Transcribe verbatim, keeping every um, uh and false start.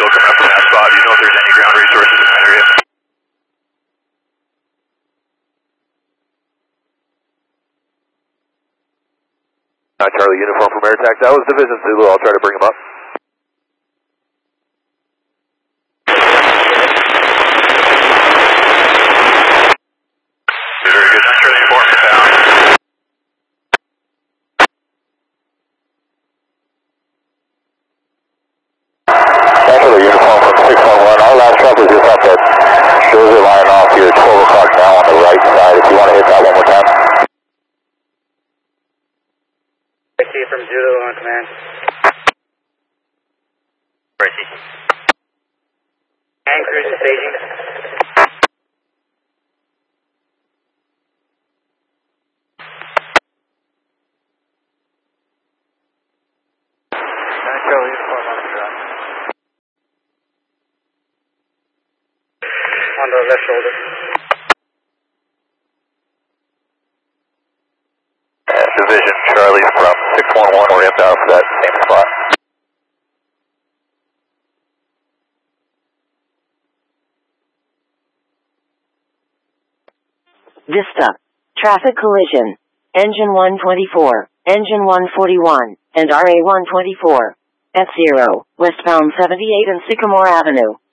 still coming up from that spot. Do you know if there's any ground resources in that area? Uh, Charlie, uniform from Air Tax. That was Division Zulu. I'll try to bring him up. Very good. Charlie, uniform from down. Charlie, uniform from six one one. Our last truck was just up at Dozer line off here at twelve o'clock now on the right side. If you want to hit that one more time. Ricky from Zulu on command. Ricky. And cruise to staging. nine Charlie, uniform on the ground. On the left shoulder. Division Charlie from six one one, we're inbound for that same spot. Vista. Traffic collision. Engine one twenty-four, Engine one forty-one, and R A one twenty-four. F zero, westbound seventy-eight and Sycamore Avenue.